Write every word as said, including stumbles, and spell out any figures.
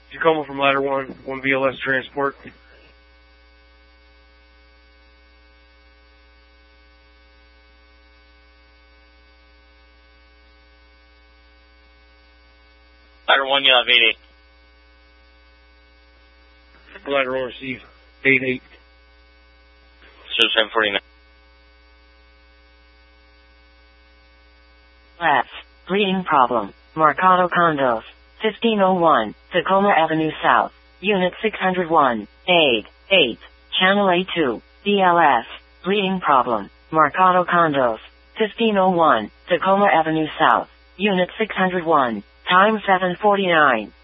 Tacoma from ladder one, one V L S transport. Ladder one, you have eight eight. Ladder one received eight eight. So seven forty-nine. Left. Reading problem. Mercado Condos. fifteen oh one. Tacoma Avenue South. Unit six hundred one. eight eight. Channel A two. B L S. Reading problem. Mercado Condos. fifteen oh one. Tacoma Avenue South. Unit six hundred one. Time seven forty-nine.